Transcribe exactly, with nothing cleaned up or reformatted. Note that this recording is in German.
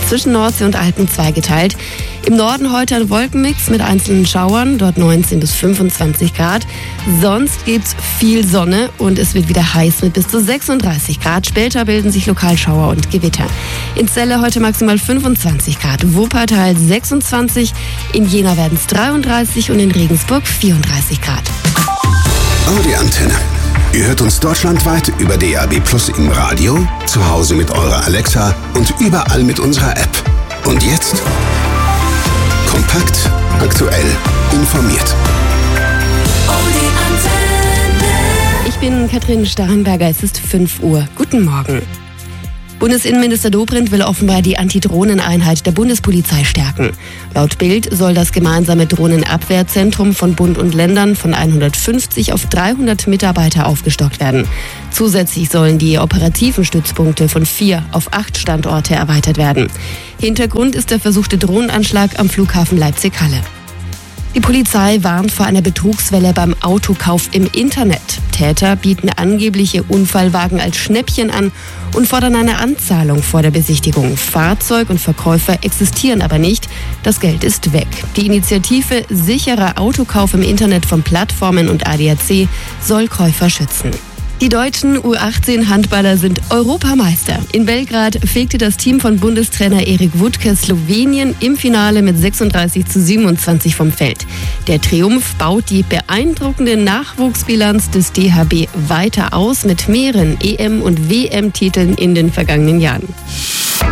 zwischen Nordsee und Alpen zweigeteilt. Im Norden heute ein Wolkenmix mit einzelnen Schauern, dort neunzehn bis fünfundzwanzig Grad. Sonst gibt's viel Sonne und es wird wieder heiß mit bis zu sechsunddreißig Grad. Später bilden sich lokal Schauer und Gewitter. In Celle heute maximal fünfundzwanzig Grad, Wuppertal sechsundzwanzig, in Jena werden es dreiunddreißig und in Regensburg vierunddreißig Grad. Audi Antenne. Ihr hört uns deutschlandweit über D A B Plus im Radio, zu Hause mit eurer Alexa und überall mit unserer App. Und jetzt kompakt, aktuell, informiert. Audi Antenne. Ich bin Katrin Starrenberger, es ist fünf Uhr. Guten Morgen. Bundesinnenminister Dobrindt will offenbar die Antidrohneneinheit der Bundespolizei stärken. Laut Bild soll das gemeinsame Drohnenabwehrzentrum von Bund und Ländern von hundertfünfzig auf dreihundert Mitarbeiter aufgestockt werden. Zusätzlich sollen die operativen Stützpunkte von vier auf acht Standorte erweitert werden. Hintergrund ist der versuchte Drohnenanschlag am Flughafen Leipzig-Halle. Die Polizei warnt vor einer Betrugswelle beim Autokauf im Internet. Täter bieten angebliche Unfallwagen als Schnäppchen an und fordern eine Anzahlung vor der Besichtigung. Fahrzeug und Verkäufer existieren aber nicht. Das Geld ist weg. Die Initiative Sicherer Autokauf im Internet von Plattformen und A D A C soll Käufer schützen. Die deutschen U achtzehn Handballer sind Europameister. In Belgrad fegte das Team von Bundestrainer Erik Wutke Slowenien im Finale mit sechsunddreißig zu siebenundzwanzig vom Feld. Der Triumph baut die beeindruckende Nachwuchsbilanz des D H B weiter aus mit mehreren E M- und W M-Titeln in den vergangenen Jahren.